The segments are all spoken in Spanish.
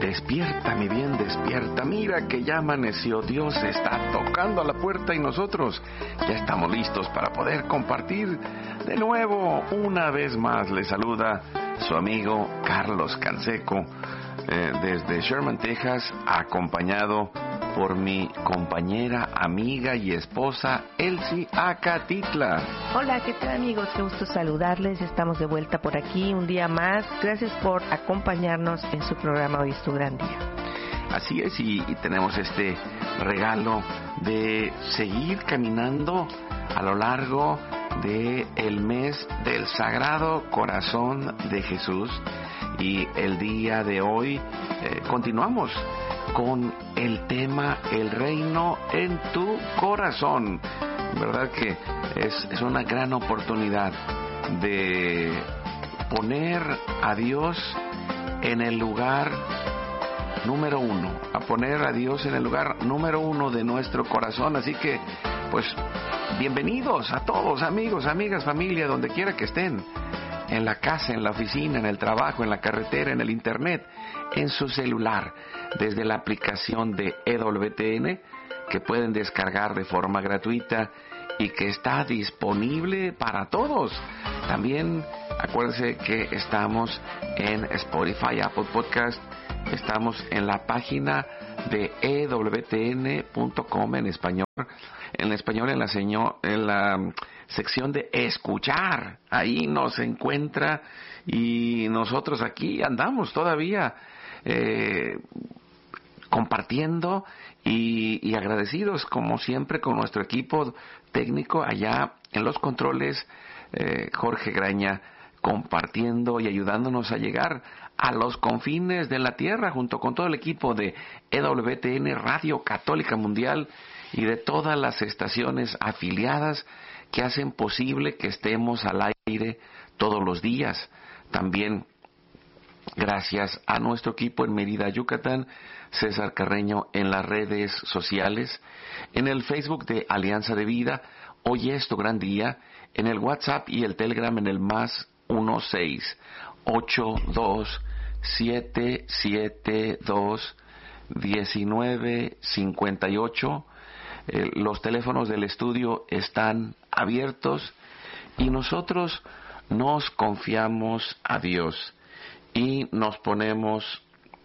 Despierta, mi bien, despierta. Mira que ya amaneció. Dios está tocando a la puerta y nosotros ya estamos listos para poder compartir de nuevo. Una vez más le saluda su amigo Carlos Canseco desde Sherman, Texas, acompañado por mi compañera, amiga y esposa Elsie Acatitla. Hola, ¿qué tal, amigos? Qué gusto saludarles. Estamos de vuelta por aquí un día más. Gracias por acompañarnos en su programa Hoy es tu gran día. Así es, y tenemos este regalo de seguir caminando a lo largo del mes del Sagrado Corazón de Jesús. Y el día de hoy continuamos con el tema El reino en tu corazón. Verdad que es una gran oportunidad de poner a Dios en el lugar número uno, a poner a Dios en el lugar número uno de nuestro corazón. Así que, pues, bienvenidos a todos, amigos, amigas, familia, donde quiera que estén. En la casa, en la oficina, en el trabajo, en la carretera, en el internet, en su celular, desde la aplicación de EWTN, que pueden descargar de forma gratuita y que está disponible para todos. También acuérdense que estamos en Spotify, Apple Podcast, estamos en la página de EWTN.com en español, en la sección de escuchar. Ahí nos encuentra y nosotros aquí andamos todavía compartiendo y agradecidos como siempre con nuestro equipo técnico allá en los controles, Jorge Graña, compartiendo y ayudándonos a llegar a los confines de la tierra junto con todo el equipo de EWTN Radio Católica Mundial y de todas las estaciones afiliadas que hacen posible que estemos al aire todos los días. También gracias a nuestro equipo en Mérida, Yucatán, César Carreño en las redes sociales, en el Facebook de Alianza de Vida, Hoy es tu gran día, en el WhatsApp y el Telegram en el más 1-682-772-1958. Los teléfonos del estudio están abiertos y nosotros nos confiamos a Dios y nos ponemos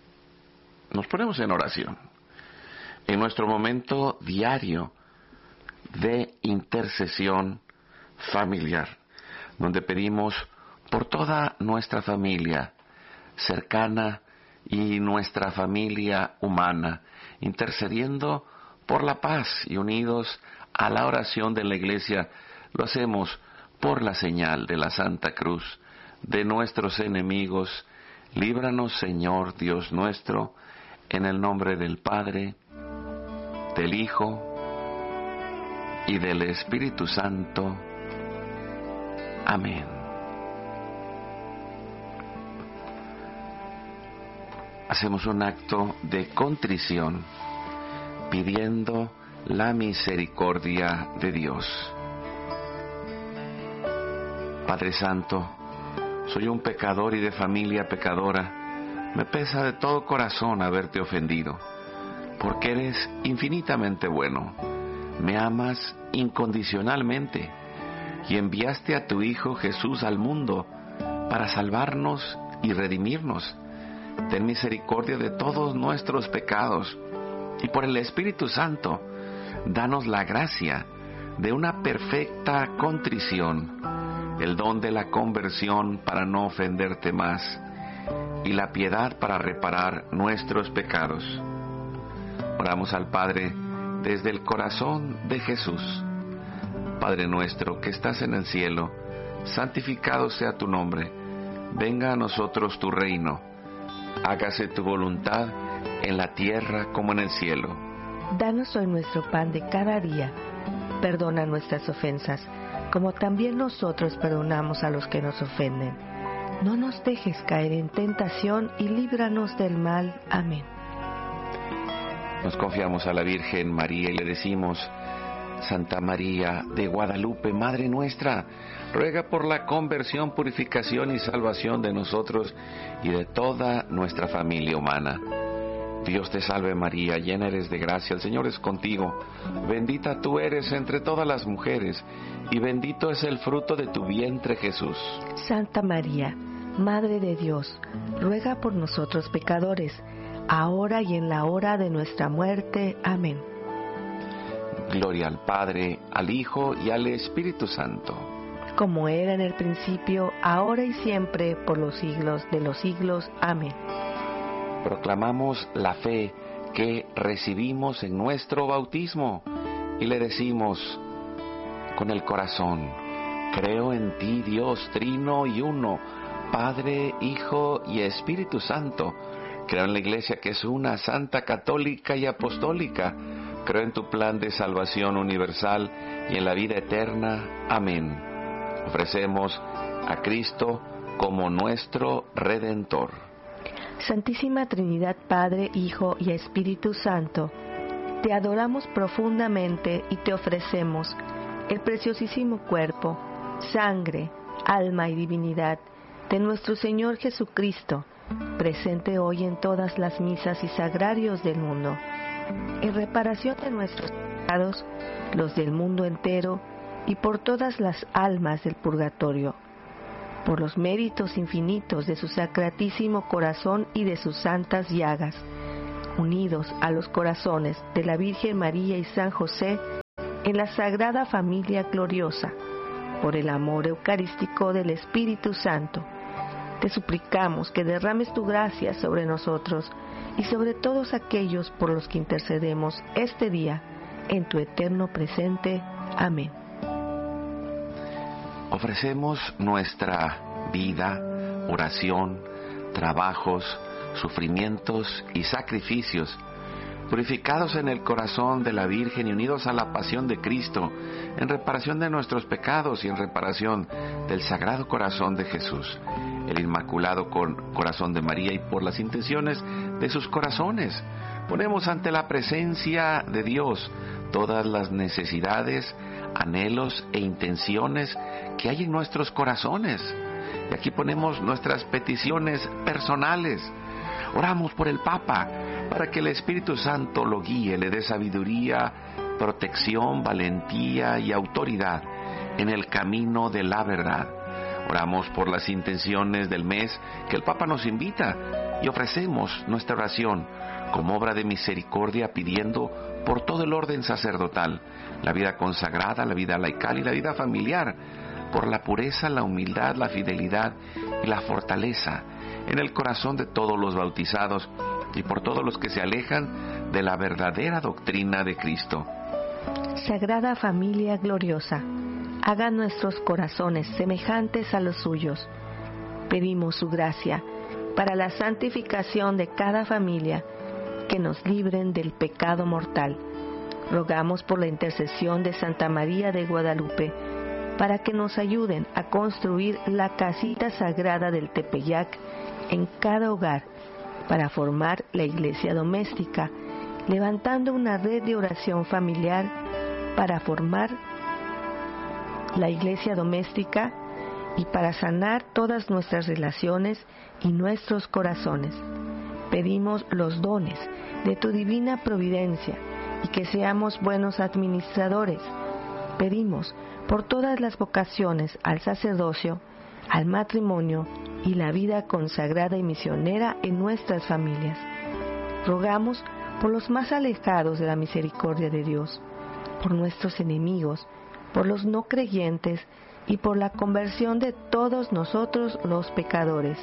en oración en nuestro momento diario de intercesión familiar, donde pedimos por toda nuestra familia cercana y nuestra familia humana, intercediendo por la paz y unidos a la oración de la Iglesia. Lo hacemos por la señal de la Santa Cruz de nuestros enemigos. Líbranos, Señor Dios nuestro, en el nombre del Padre, del Hijo y del Espíritu Santo. Amén. Hacemos un acto de contrición pidiendo la misericordia de Dios. Padre Santo, soy un pecador y de familia pecadora. Me pesa de todo corazón haberte ofendido, porque eres infinitamente bueno. Me amas incondicionalmente y enviaste a tu Hijo Jesús al mundo para salvarnos y redimirnos. Ten misericordia de todos nuestros pecados y por el Espíritu Santo, danos la gracia de una perfecta contrición, el don de la conversión para no ofenderte más y la piedad para reparar nuestros pecados. Oramos al Padre desde el corazón de Jesús. Padre nuestro que estás en el cielo, santificado sea tu nombre. Venga a nosotros tu reino. Hágase tu voluntad en la tierra como en el cielo. Danos hoy nuestro pan de cada día. Perdona nuestras ofensas, como también nosotros perdonamos a los que nos ofenden. No nos dejes caer en tentación y líbranos del mal. Amén. Nos confiamos a la Virgen María y le decimos: Santa María de Guadalupe, Madre nuestra, ruega por la conversión, purificación y salvación de nosotros y de toda nuestra familia humana. Dios te salve María, llena eres de gracia, el Señor es contigo. Bendita tú eres entre todas las mujeres, y bendito es el fruto de tu vientre Jesús. Santa María, Madre de Dios, ruega por nosotros pecadores, ahora y en la hora de nuestra muerte. Amén. Gloria al Padre, al Hijo y al Espíritu Santo. Como era en el principio, ahora y siempre, por los siglos de los siglos. Amén. Proclamamos la fe que recibimos en nuestro bautismo y le decimos con el corazón: creo en ti, Dios trino y uno, Padre, Hijo y Espíritu Santo. Creo en la Iglesia que es una, santa, católica y apostólica. Creo en tu plan de salvación universal y en la vida eterna. Amén. Ofrecemos a Cristo como nuestro Redentor. Santísima Trinidad, Padre, Hijo y Espíritu Santo, te adoramos profundamente y te ofrecemos el preciosísimo cuerpo, sangre, alma y divinidad de nuestro Señor Jesucristo, presente hoy en todas las misas y sagrarios del mundo, en reparación de nuestros pecados, los del mundo entero, y por todas las almas del purgatorio, por los méritos infinitos de su sacratísimo corazón y de sus santas llagas, unidos a los corazones de la Virgen María y San José, en la Sagrada Familia Gloriosa, por el amor eucarístico del Espíritu Santo. Te suplicamos que derrames tu gracia sobre nosotros y sobre todos aquellos por los que intercedemos este día, en tu eterno presente. Amén. Ofrecemos nuestra vida, oración, trabajos, sufrimientos y sacrificios, purificados en el corazón de la Virgen y unidos a la pasión de Cristo, en reparación de nuestros pecados y en reparación del Sagrado Corazón de Jesús, el Inmaculado Corazón de María, y por las intenciones de sus corazones. Ponemos ante la presencia de Dios todas las necesidades, anhelos e intenciones que hay en nuestros corazones. Y aquí ponemos nuestras peticiones personales. Oramos por el Papa, para que el Espíritu Santo lo guíe, le dé sabiduría, protección, valentía y autoridad en el camino de la verdad. Oramos por las intenciones del mes que el Papa nos invita y ofrecemos nuestra oración como obra de misericordia, pidiendo por todo el orden sacerdotal, la vida consagrada, la vida laical y la vida familiar, por la pureza, la humildad, la fidelidad y la fortaleza en el corazón de todos los bautizados y por todos los que se alejan de la verdadera doctrina de Cristo. Sagrada Familia Gloriosa, haga nuestros corazones semejantes a los suyos. Pedimos su gracia para la santificación de cada familia, que nos libren del pecado mortal. Rogamos por la intercesión de Santa María de Guadalupe, para que nos ayuden a construir la casita sagrada del Tepeyac en cada hogar, para formar la iglesia doméstica, levantando una red de oración familiar para formar la iglesia doméstica y para sanar todas nuestras relaciones y nuestros corazones. Pedimos los dones de tu divina providencia y que seamos buenos administradores. Pedimos por todas las vocaciones al sacerdocio, al matrimonio y la vida consagrada y misionera en nuestras familias. Rogamos por los más alejados de la misericordia de Dios, por nuestros enemigos, por los no creyentes y por la conversión de todos nosotros los pecadores.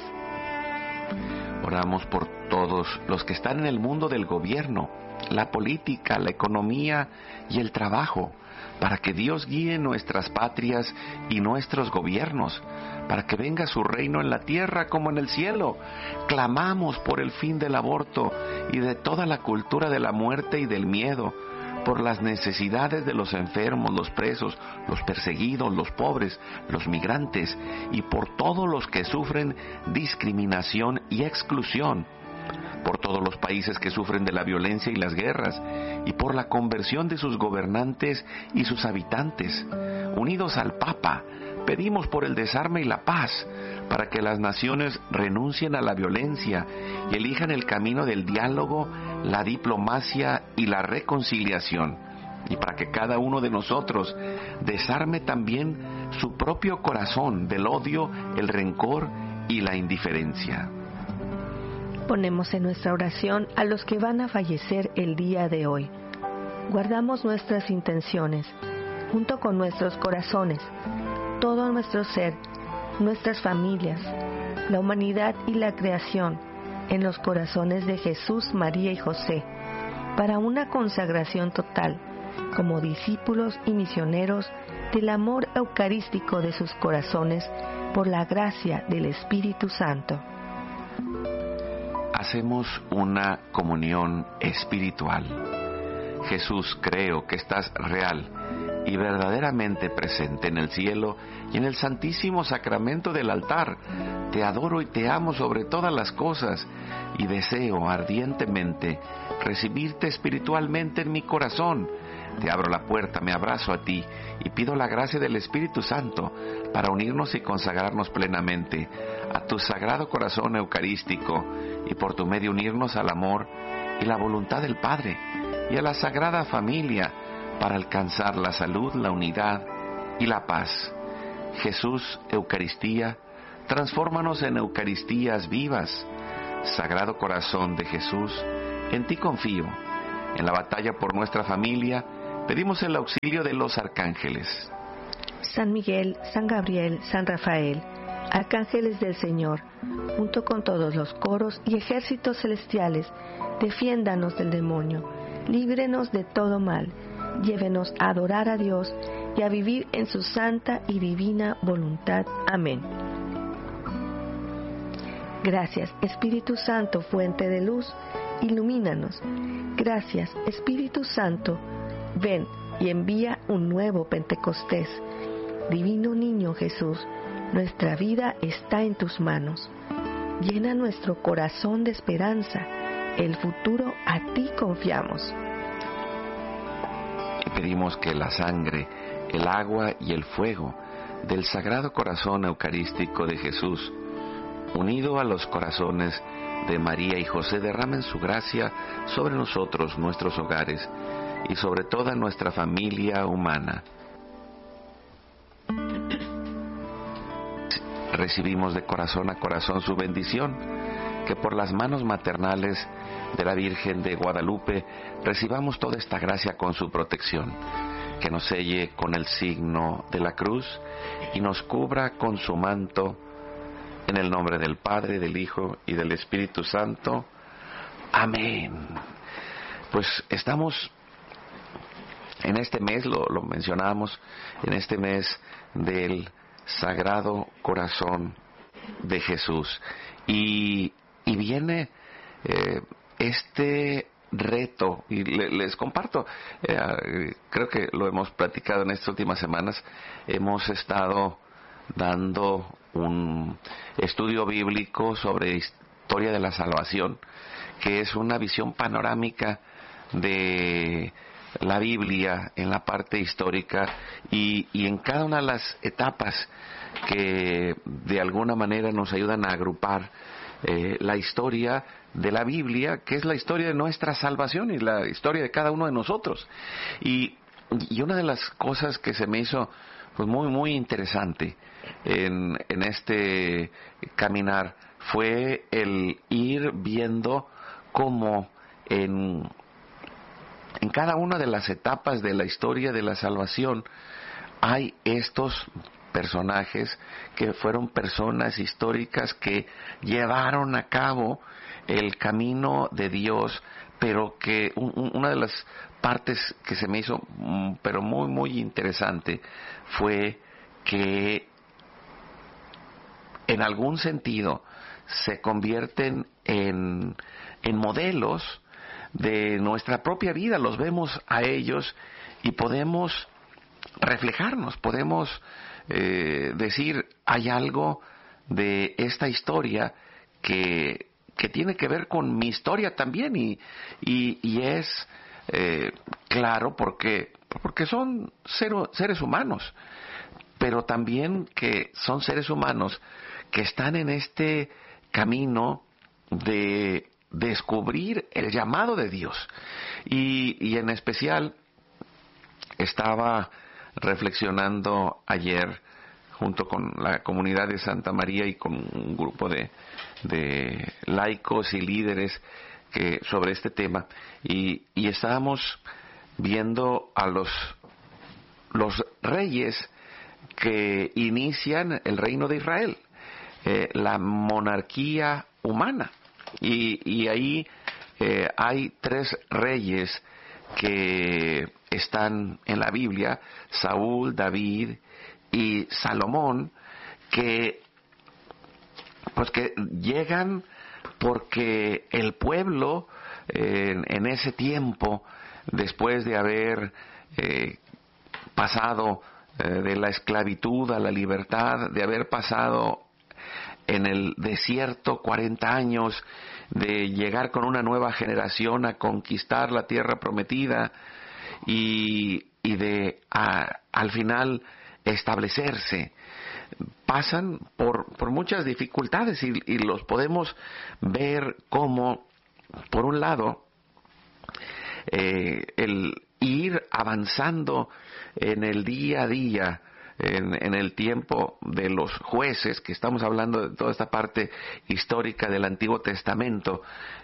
Oramos por todos los que están en el mundo del gobierno, la política, la economía y el trabajo, para que Dios guíe nuestras patrias y nuestros gobiernos, para que venga su reino en la tierra como en el cielo. Clamamos por el fin del aborto y de toda la cultura de la muerte y del miedo, por las necesidades de los enfermos, los presos, los perseguidos, los pobres, los migrantes y por todos los que sufren discriminación y exclusión, por todos los países que sufren de la violencia y las guerras, y por la conversión de sus gobernantes y sus habitantes. Unidos al Papa, pedimos por el desarme y la paz, para que las naciones renuncien a la violencia y elijan el camino del diálogo, la diplomacia y la reconciliación, y para que cada uno de nosotros desarme también su propio corazón del odio, el rencor y la indiferencia. Ponemos en nuestra oración a los que van a fallecer el día de hoy. Guardamos nuestras intenciones, junto con nuestros corazones, todo nuestro ser, nuestras familias, la humanidad y la creación, en los corazones de Jesús, María y José, para una consagración total, como discípulos y misioneros del amor eucarístico de sus corazones, por la gracia del Espíritu Santo. Hacemos una comunión espiritual. Jesús, creo que estás real y verdaderamente presente en el cielo y en el santísimo sacramento del altar. Te adoro y te amo sobre todas las cosas y deseo ardientemente recibirte espiritualmente en mi corazón. Te abro la puerta, me abrazo a ti y pido la gracia del Espíritu Santo para unirnos y consagrarnos plenamente a tu sagrado corazón eucarístico y por tu medio unirnos al amor y la voluntad del Padre y a la Sagrada Familia para alcanzar la salud, la unidad y la paz. Jesús, Eucaristía, transfórmanos en Eucaristías vivas. Sagrado Corazón de Jesús, en ti confío. En la batalla por nuestra familia, pedimos el auxilio de los arcángeles. San Miguel, San Gabriel, San Rafael, arcángeles del Señor, junto con todos los coros y ejércitos celestiales, defiéndanos del demonio, líbrenos de todo mal, llévenos a adorar a Dios y a vivir en su santa y divina voluntad. Amén. Gracias, Espíritu Santo, fuente de luz, ilumínanos. Gracias, Espíritu Santo, ven y envía un nuevo Pentecostés. Divino Niño Jesús, nuestra vida está en tus manos. Llena nuestro corazón de esperanza. El futuro a ti confiamos. Y pedimos que la sangre, el agua y el fuego del Sagrado Corazón Eucarístico de Jesús, unido a los corazones de María y José, derramen su gracia sobre nosotros, nuestros hogares y sobre toda nuestra familia humana. Recibimos de corazón a corazón su bendición, que por las manos maternales de la Virgen de Guadalupe recibamos toda esta gracia con su protección, que nos selle con el signo de la cruz y nos cubra con su manto, en el nombre del Padre, del Hijo y del Espíritu Santo. Amén. Pues estamos en este mes, lo mencionamos, en este mes del Sagrado Corazón de Jesús. Y viene este reto, y les comparto, creo que lo hemos platicado en estas últimas semanas, hemos estado dando un estudio bíblico sobre historia de la salvación, que es una visión panorámica de la Biblia en la parte histórica y en cada una de las etapas que de alguna manera nos ayudan a agrupar la historia de la Biblia, que es la historia de nuestra salvación y la historia de cada uno de nosotros. Y una de las cosas que se me hizo pues muy interesante en este caminar fue el ir viendo cómo en cada una de las etapas de la historia de la salvación hay estos personajes que fueron personas históricas que llevaron a cabo el camino de Dios, pero que una de las partes que se me hizo pero muy interesante fue que en algún sentido se convierten en modelos de nuestra propia vida. Los vemos a ellos y podemos reflejarnos, podemos decir, hay algo de esta historia que tiene que ver con mi historia también, y es claro porque son seres humanos, pero también que son seres humanos que están en este camino de descubrir el llamado de Dios. Y en especial estaba reflexionando ayer junto con la comunidad de Santa María y con un grupo de laicos y líderes sobre este tema, y estábamos viendo a los reyes que inician el reino de Israel, la monarquía humana, y ahí hay 3 reyes que están en la Biblia: Saúl, David y Salomón, que llegan porque el pueblo en ese tiempo, después de haber pasado de la esclavitud a la libertad, de haber pasado en el desierto 40 años, de llegar con una nueva generación a conquistar la tierra prometida y de al final establecerse, pasan por muchas dificultades, y los podemos ver como, por un lado, el ir avanzando en el día a día, en el tiempo de los jueces, que estamos hablando de toda esta parte histórica del Antiguo Testamento,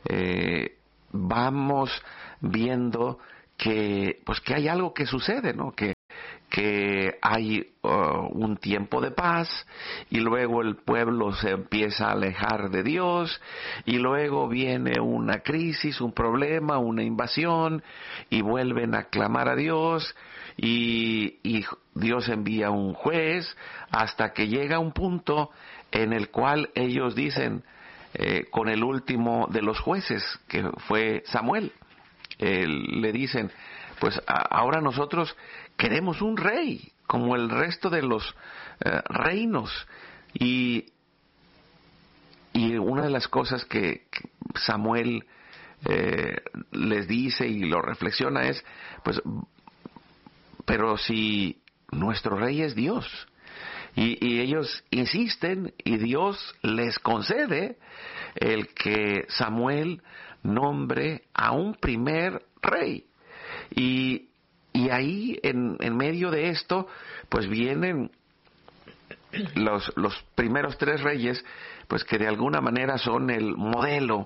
vamos viendo que hay algo que sucede, ¿no? Que hay un tiempo de paz, y luego el pueblo se empieza a alejar de Dios, y luego viene una crisis, un problema, una invasión, y vuelven a clamar a Dios, y Dios envía un juez, hasta que llega un punto en el cual ellos dicen, con el último de los jueces, que fue Samuel, le dicen, pues ahora nosotros queremos un rey como el resto de los reinos. Y una de las cosas que Samuel les dice y lo reflexiona es, pues, pero si nuestro rey es Dios, y ellos insisten, y Dios les concede el que Samuel nombre a un primer rey. Y ahí, en medio de esto, pues vienen los primeros 3 reyes, pues que de alguna manera son el modelo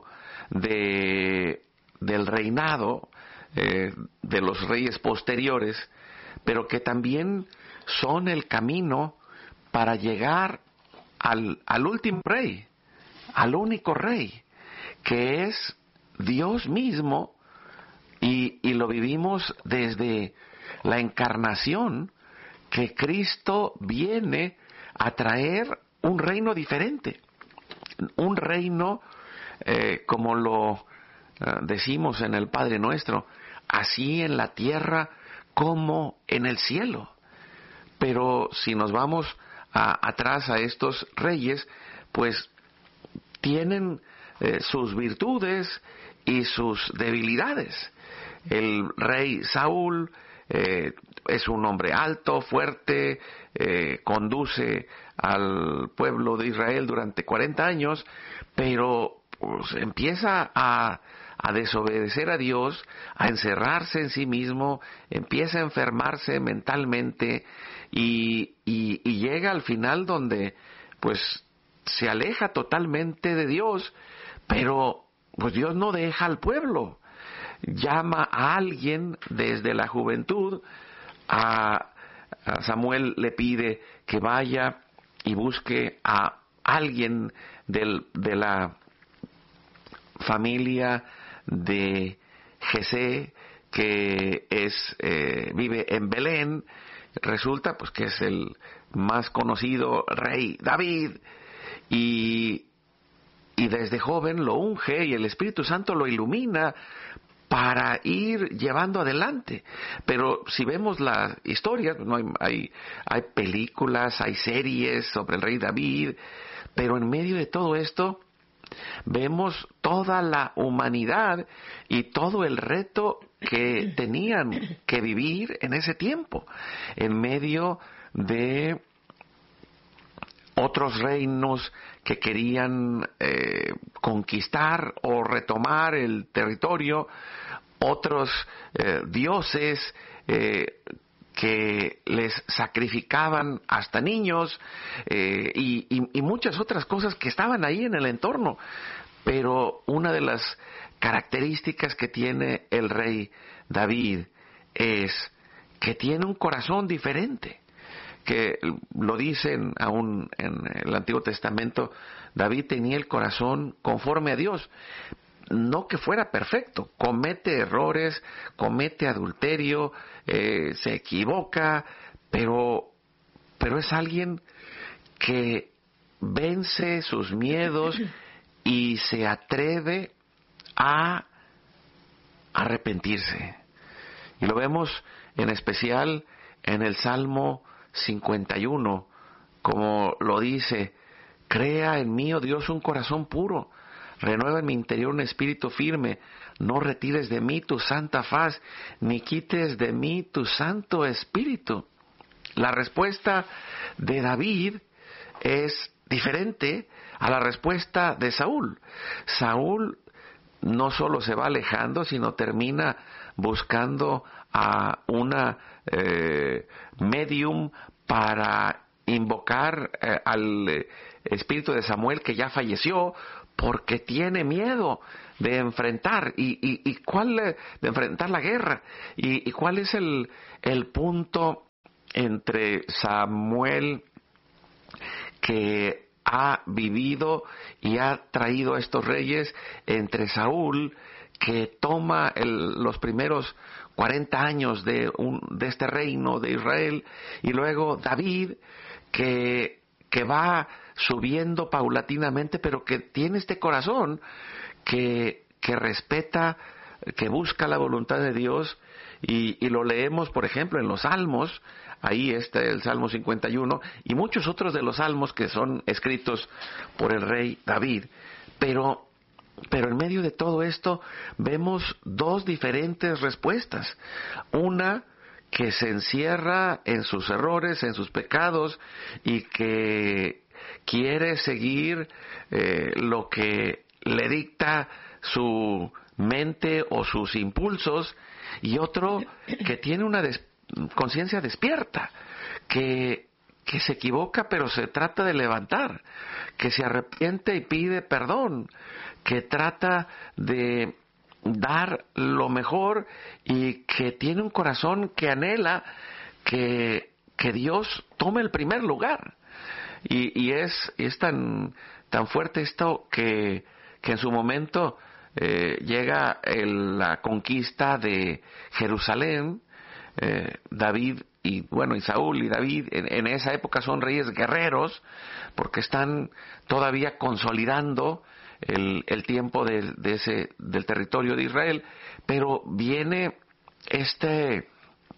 del reinado de los reyes posteriores, pero que también son el camino para llegar al último rey, al único rey, que es Dios mismo. Y lo vivimos desde la encarnación, que Cristo viene a traer un reino diferente, un reino como lo decimos en el Padre Nuestro, así en la tierra como en el cielo. Pero si nos vamos atrás a estos reyes, pues tienen sus virtudes y sus debilidades. El rey Saúl es un hombre alto, fuerte, conduce al pueblo de Israel durante 40 años, pero pues empieza a desobedecer a Dios, a encerrarse en sí mismo, empieza a enfermarse mentalmente, y llega al final donde pues se aleja totalmente de Dios, pero pues Dios no deja al pueblo. Llama a alguien desde la juventud, a Samuel le pide que vaya y busque a alguien de la familia de Jesé, que vive en Belén. Resulta pues que es el más conocido rey David, y desde joven lo unge, y el Espíritu Santo lo ilumina para ir llevando adelante. Pero si vemos la historia, no hay películas, hay series sobre el rey David, pero en medio de todo esto vemos toda la humanidad y todo el reto que tenían que vivir en ese tiempo, en medio de otros reinos que querían conquistar o retomar el territorio, otros dioses que les sacrificaban hasta niños, y muchas otras cosas que estaban ahí en el entorno. Pero una de las características que tiene el rey David es que tiene un corazón diferente, que lo dicen aún en el Antiguo Testamento. David tenía el corazón conforme a Dios. No que fuera perfecto, comete errores, comete adulterio, se equivoca, pero es alguien que vence sus miedos y se atreve a arrepentirse. Y lo vemos en especial en el Salmo 51, como lo dice: crea en mí, oh Dios, un corazón puro, renueva en mi interior un espíritu firme, no retires de mí tu santa faz, ni quites de mí tu santo espíritu. La respuesta de David es diferente a la respuesta de Saúl. Saúl no solo se va alejando, sino termina buscando a una medium para invocar al espíritu de Samuel, que ya falleció, porque tiene miedo de enfrentar de enfrentar la guerra. Y cuál es el punto entre Samuel, que ha vivido y ha traído a estos reyes, entre Saúl, que toma los primeros 40 años de este reino de Israel, y luego David, que va subiendo paulatinamente, pero que tiene este corazón que respeta, que busca la voluntad de Dios, y lo leemos, por ejemplo, en los Salmos. Ahí está el Salmo 51 y muchos otros de los salmos que son escritos por el rey David. Pero en medio de todo esto vemos dos diferentes respuestas. Una que se encierra en sus errores, en sus pecados, y que quiere seguir lo que le dicta su mente o sus impulsos, y otro que tiene una conciencia despierta, que se equivoca pero se trata de levantar, que se arrepiente y pide perdón, que trata de dar lo mejor, y que tiene un corazón que anhela que Dios tome el primer lugar. Y es tan fuerte esto que en su momento llega la conquista de Jerusalén. David y Saúl y David en esa época son reyes guerreros, porque están todavía consolidando el tiempo del territorio de Israel. Pero viene este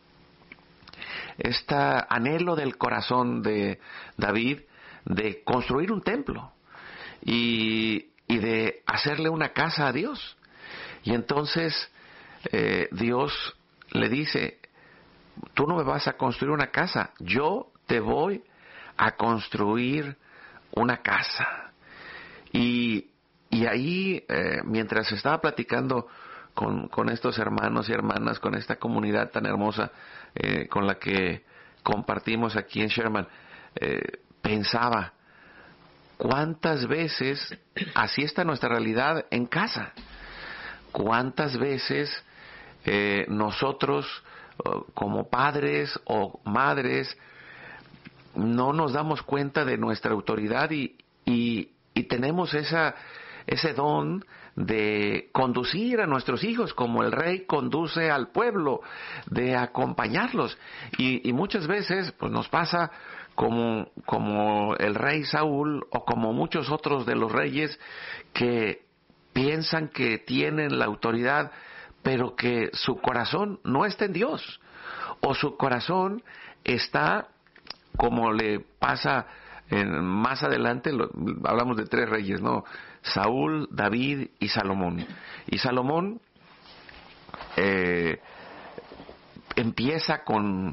anhelo del corazón de David de construir un templo y de hacerle una casa a Dios. Y entonces Dios le dice: tú no me vas a construir una casa, yo te voy a construir una casa. Y ahí, mientras estaba platicando con estos hermanos y hermanas, con esta comunidad tan hermosa con la que compartimos aquí en Sherman, pensaba, ¿cuántas veces así está nuestra realidad en casa? ¿Cuántas veces nosotros, como padres o madres, no nos damos cuenta de nuestra autoridad y tenemos ese don de conducir a nuestros hijos como el rey conduce al pueblo, de acompañarlos? Y muchas veces pues nos pasa como el rey Saúl, o como muchos otros de los reyes, que piensan que tienen la autoridad, pero que su corazón no está en Dios, o su corazón está, como le pasa más adelante. Hablamos de tres reyes, ¿no? Saúl, David y Salomón. Y Salomón empieza con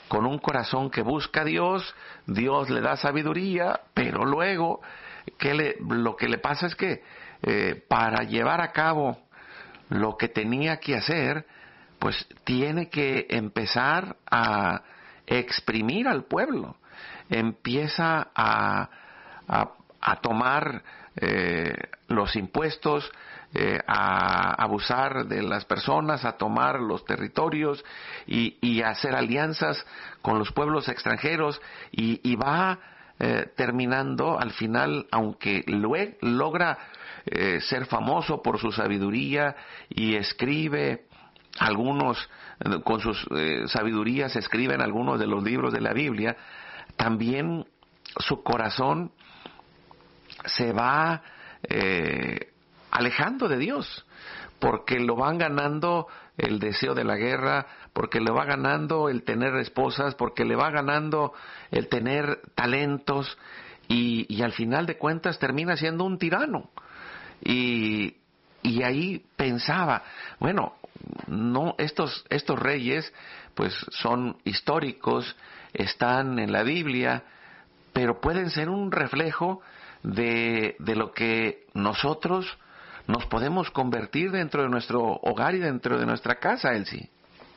con un corazón que busca a Dios, Dios le da sabiduría, pero luego lo que le pasa es que para llevar a cabo lo que tenía que hacer, pues tiene que empezar a exprimir al pueblo. Empieza a tomar los impuestos, a abusar de las personas, a tomar los territorios y a hacer alianzas con los pueblos extranjeros y va terminando al final, aunque logra ser famoso por su sabiduría y escribe algunos, con sus sabidurías escriben algunos de los libros de la Biblia, también su corazón se va alejando de Dios, porque lo van ganando el deseo de la guerra, porque le va ganando el tener esposas, porque le va ganando el tener talentos, y al final de cuentas termina siendo un tirano. Y ahí pensaba, bueno, no, estos reyes pues son históricos, están en la Biblia, pero pueden ser un reflejo de lo que nosotros nos podemos convertir dentro de nuestro hogar y dentro de nuestra casa, Elsie.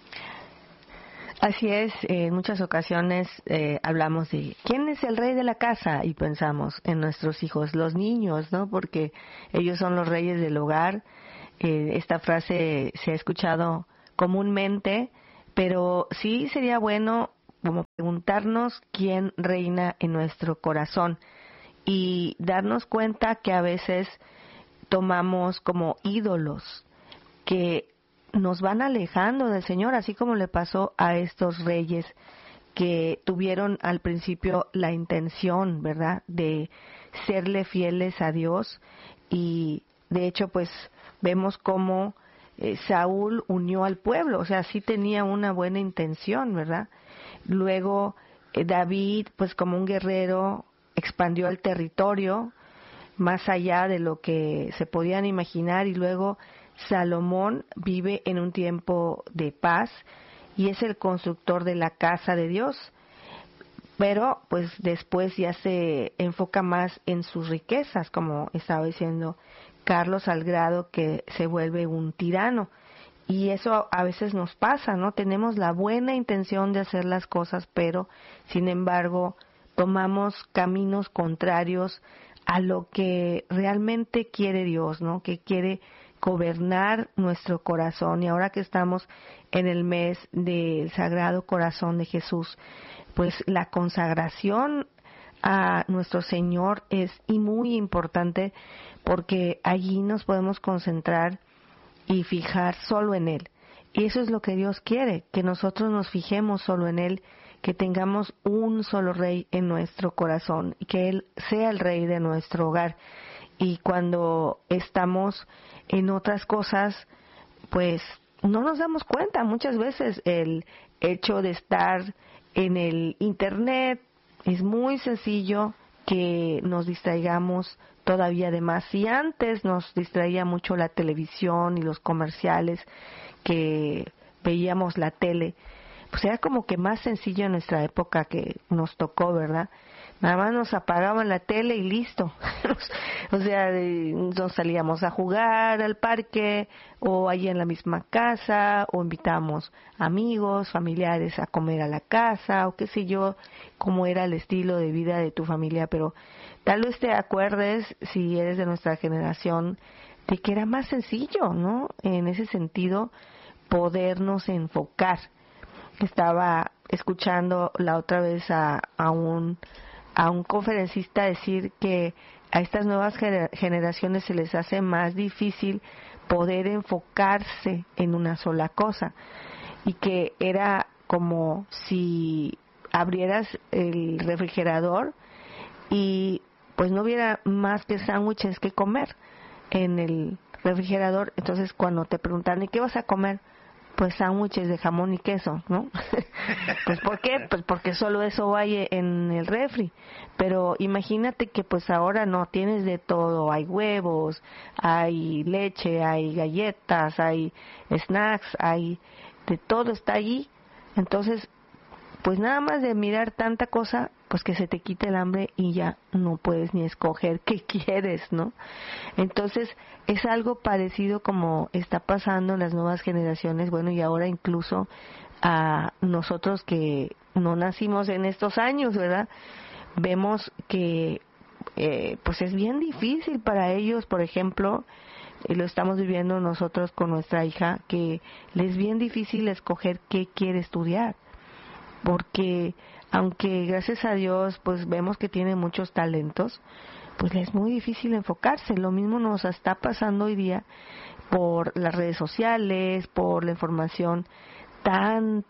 Así es, en muchas ocasiones hablamos de ¿quién es el rey de la casa? Y pensamos en nuestros hijos, los niños, ¿no? Porque ellos son los reyes del hogar. Esta frase se ha escuchado comúnmente, pero sí sería bueno como preguntarnos quién reina en nuestro corazón y darnos cuenta que a veces tomamos como ídolos que nos van alejando del Señor, así como le pasó a estos reyes que tuvieron al principio la intención, ¿verdad?, de serle fieles a Dios, y de hecho pues vemos cómo Saúl unió al pueblo, o sea, sí tenía una buena intención, ¿verdad? Luego David, pues como un guerrero, expandió el territorio más allá de lo que se podían imaginar, y luego Salomón vive en un tiempo de paz y es el constructor de la casa de Dios, pero pues después ya se enfoca más en sus riquezas, como estaba diciendo Carlos, al grado que se vuelve un tirano. Y eso a veces nos pasa, ¿no? Tenemos la buena intención de hacer las cosas, pero sin embargo tomamos caminos contrarios a lo que realmente quiere Dios, ¿no? Que quiere gobernar nuestro corazón. Y ahora que estamos en el mes del Sagrado Corazón de Jesús, pues la consagración a nuestro Señor es muy importante, porque allí nos podemos concentrar y fijar solo en Él. Y eso es lo que Dios quiere, que nosotros nos fijemos solo en Él, que tengamos un solo Rey en nuestro corazón, y que Él sea el Rey de nuestro hogar. Y cuando estamos en otras cosas, pues no nos damos cuenta. Muchas veces el hecho de estar en el Internet es muy sencillo que nos distraigamos todavía de más. Si antes nos distraía mucho la televisión y los comerciales, que veíamos la tele, pues era como que más sencillo en nuestra época que nos tocó, ¿verdad? Nada más nos apagaban la tele y listo. O sea, nos salíamos a jugar al parque o allí en la misma casa, o invitamos amigos, familiares a comer a la casa, o qué sé yo, cómo era el estilo de vida de tu familia. Pero tal vez te acuerdes, si eres de nuestra generación, de que era más sencillo, ¿no? En ese sentido, podernos enfocar. Estaba escuchando la otra vez a un conferencista decir que a estas nuevas generaciones se les hace más difícil poder enfocarse en una sola cosa, y que era como si abrieras el refrigerador y pues no hubiera más que sándwiches que comer en el refrigerador. Entonces cuando te preguntan ¿y qué vas a comer? Pues sándwiches de jamón y queso, ¿no? Pues ¿por qué? Pues porque solo eso hay en el refri. Pero imagínate que pues ahora no, tienes de todo, hay huevos, hay leche, hay galletas, hay snacks, hay de todo, está allí. Entonces pues nada más de mirar tanta cosa, pues que se te quite el hambre y ya no puedes ni escoger qué quieres, ¿no? Entonces es algo parecido como está pasando en las nuevas generaciones, bueno, y ahora incluso a nosotros que no nacimos en estos años, ¿verdad? Vemos que pues es bien difícil para ellos, por ejemplo, lo estamos viviendo nosotros con nuestra hija, que les es bien difícil escoger qué quiere estudiar, porque aunque gracias a Dios pues vemos que tiene muchos talentos, pues les es muy difícil enfocarse. Lo mismo nos está pasando hoy día por las redes sociales, por la información tan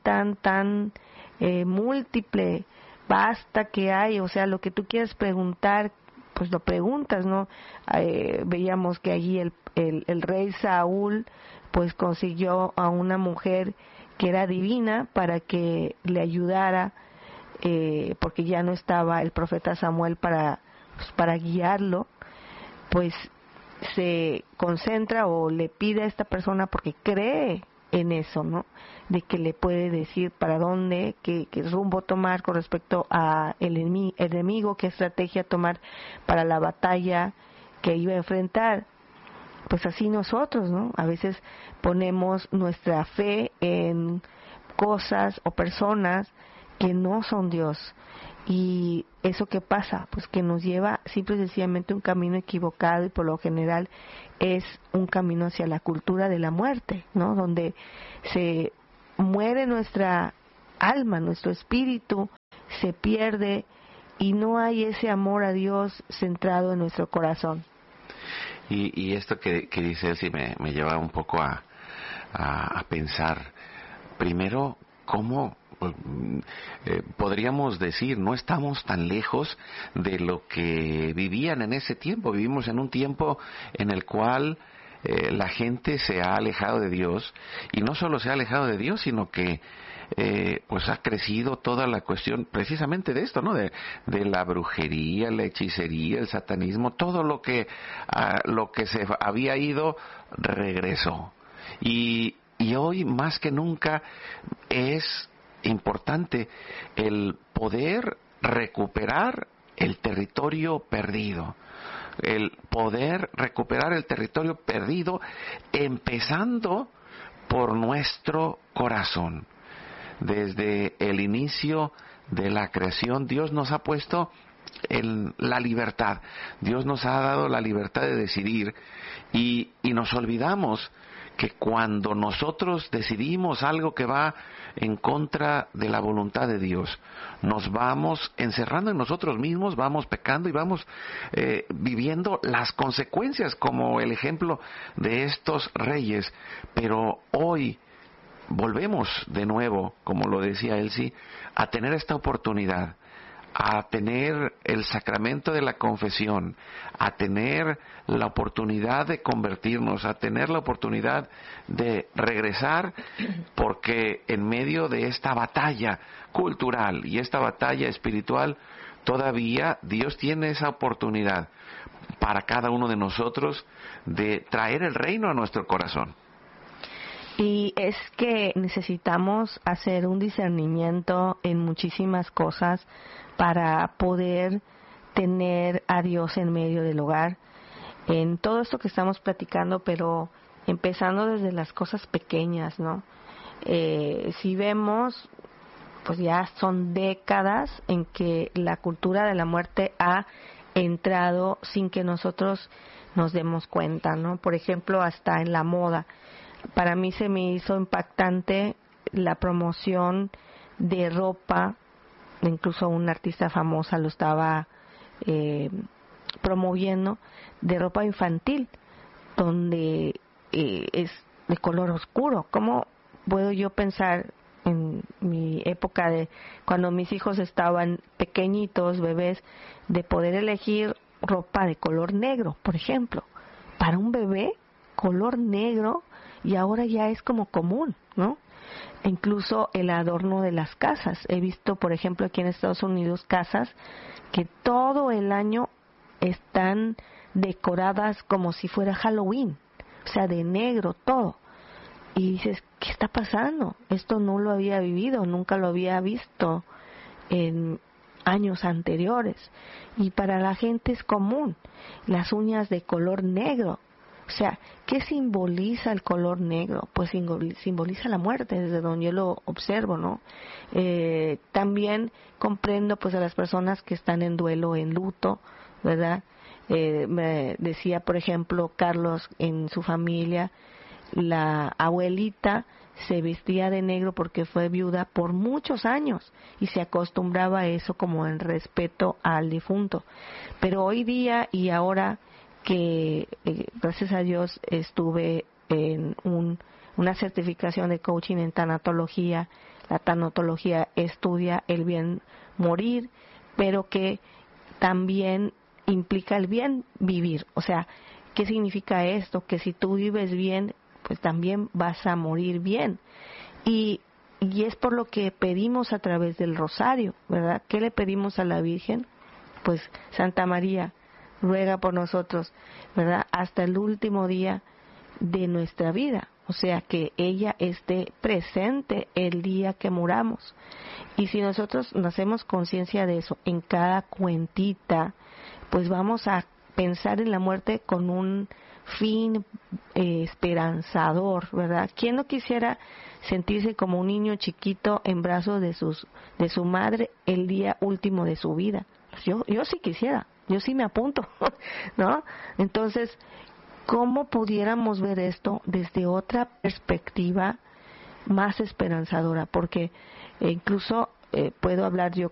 múltiple, vasta que hay, o sea, lo que tú quieras preguntar, pues lo preguntas, ¿no? Veíamos que allí el rey Saúl pues consiguió a una mujer que era divina para que le ayudara, porque ya no estaba el profeta Samuel para guiarlo, pues se concentra o le pide a esta persona porque cree en eso, ¿no? De que le puede decir para dónde, qué rumbo tomar con respecto a el enemigo, qué estrategia tomar para la batalla que iba a enfrentar. Pues así nosotros, ¿no? A veces ponemos nuestra fe en cosas o personas que no son Dios. Y eso que pasa, pues que nos lleva simple y sencillamente un camino equivocado, y por lo general es un camino hacia la cultura de la muerte, ¿no? Donde se muere nuestra alma, nuestro espíritu se pierde y no hay ese amor a Dios centrado en nuestro corazón. Y esto que dice él sí me lleva un poco a pensar, primero, cómo podríamos decir, no estamos tan lejos de lo que vivían en ese tiempo. Vivimos en un tiempo en el cual la gente se ha alejado de Dios, y no solo se ha alejado de Dios, sino que pues ha crecido toda la cuestión precisamente de esto, ¿no? De la brujería, la hechicería, el satanismo, todo lo que se había ido regresó. Y hoy más que nunca es importante el poder recuperar el territorio perdido, empezando por nuestro corazón. Desde el inicio de la creación, Dios nos ha puesto en la libertad. Dios nos ha dado la libertad de decidir, y nos olvidamos que cuando nosotros decidimos algo que va en contra de la voluntad de Dios, nos vamos encerrando en nosotros mismos, vamos pecando y vamos viviendo las consecuencias, como el ejemplo de estos reyes. Pero hoy volvemos de nuevo, como lo decía Elsie, a tener esta oportunidad, a tener el sacramento de la confesión, a tener la oportunidad de convertirnos, a tener la oportunidad de regresar, porque en medio de esta batalla cultural y esta batalla espiritual, todavía Dios tiene esa oportunidad para cada uno de nosotros de traer el reino a nuestro corazón. Y es que necesitamos hacer un discernimiento en muchísimas cosas para poder tener a Dios en medio del hogar, en todo esto que estamos platicando, pero empezando desde las cosas pequeñas, ¿no? Si vemos, pues ya son décadas en que la cultura de la muerte ha entrado sin que nosotros nos demos cuenta, ¿no? Por ejemplo, hasta en la moda. Para mí se me hizo impactante la promoción de ropa, incluso una artista famosa lo estaba promoviendo, de ropa infantil, donde es de color oscuro. ¿Cómo puedo yo pensar en mi época de cuando mis hijos estaban pequeñitos, bebés, de poder elegir ropa de color negro, por ejemplo? Para un bebé, color negro, y ahora ya es como común, ¿no? Incluso el adorno de las casas. He visto, por ejemplo, aquí en Estados Unidos, casas que todo el año están decoradas como si fuera Halloween, o sea, de negro todo. Y dices, ¿qué está pasando? Esto no lo había vivido, nunca lo había visto en años anteriores. Y para la gente es común, las uñas de color negro. O sea, ¿qué simboliza el color negro? Pues simboliza la muerte, desde donde yo lo observo, ¿no? También comprendo pues a las personas que están en duelo, en luto, ¿verdad? Me decía, por ejemplo, Carlos, en su familia, la abuelita se vestía de negro porque fue viuda por muchos años y se acostumbraba a eso como en respeto al difunto. Pero hoy día y ahora que gracias a Dios estuve en una certificación de coaching en tanatología. La tanatología estudia el bien morir, pero que también implica el bien vivir. O sea, ¿qué significa esto? Que si tú vives bien, pues también vas a morir bien. Y es por lo que pedimos a través del rosario, ¿verdad? ¿Qué le pedimos a la Virgen? Pues Santa María, ruega por nosotros, ¿verdad? Hasta el último día de nuestra vida. O sea, que ella esté presente el día que muramos. Y si nosotros nos hacemos conciencia de eso en cada cuentita, pues vamos a pensar en la muerte con un fin esperanzador, ¿verdad? ¿Quién no quisiera sentirse como un niño chiquito en brazos de su madre el día último de su vida? Yo sí quisiera, yo sí me apunto, ¿no? Entonces, ¿cómo pudiéramos ver esto desde otra perspectiva más esperanzadora? Porque incluso puedo hablar yo